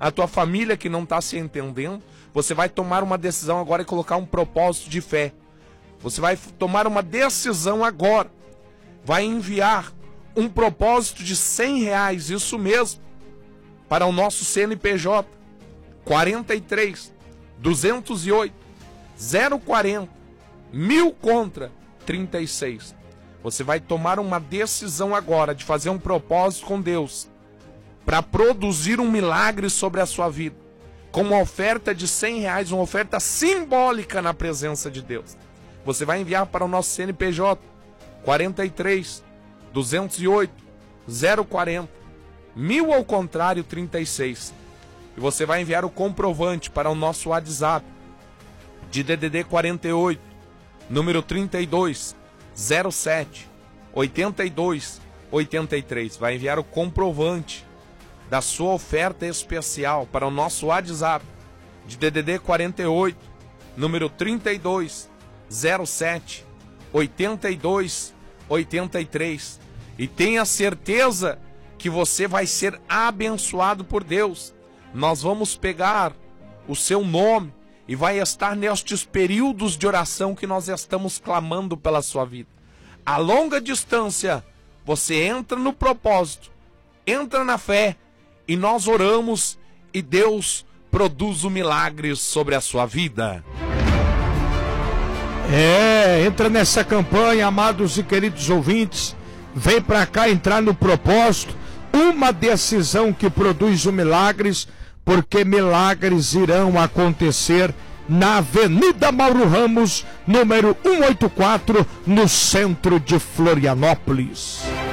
a tua família que não está se entendendo, você vai tomar uma decisão agora e colocar um propósito de fé. Você vai tomar uma decisão agora. Vai enviar um propósito de R$100, isso mesmo, para o nosso CNPJ 43 208 040 1000 contra 36. Você vai tomar uma decisão agora de fazer um propósito com Deus para produzir um milagre sobre a sua vida, com uma oferta de R$100, uma oferta simbólica na presença de Deus. Você vai enviar para o nosso CNPJ 43 208 040 1000 ao contrário 36. E você vai enviar o comprovante para o nosso WhatsApp de DDD 48, número 32 07 82 83. Vai enviar o comprovante da sua oferta especial para o nosso WhatsApp de DDD 48, número 32 07 82 83. E tenha certeza que você vai ser abençoado por Deus. Nós vamos pegar o seu nome e vai estar nestes períodos de oração que nós estamos clamando pela sua vida. A longa distância, você entra no propósito, entra na fé, e nós oramos e Deus produz o milagre sobre a sua vida. Entra nessa campanha, amados e queridos ouvintes. Vem para cá entrar no propósito. Uma decisão que produz o milagres, porque milagres irão acontecer na Avenida Mauro Ramos, número 184, no centro de Florianópolis.